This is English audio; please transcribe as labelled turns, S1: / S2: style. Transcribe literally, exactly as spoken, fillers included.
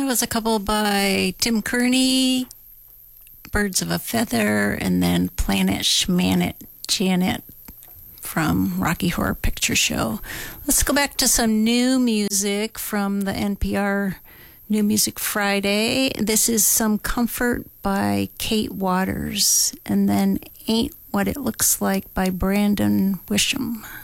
S1: There was a couple by Tim Kearney, Birds of a Feather, and then Planet Schmanet Janet from Rocky Horror Picture Show. Let's go back to some new music from the N P R New Music Friday. This is Some Comfort by Kate Waters, and then Ain't What It Looks Like by Brandon Wisham.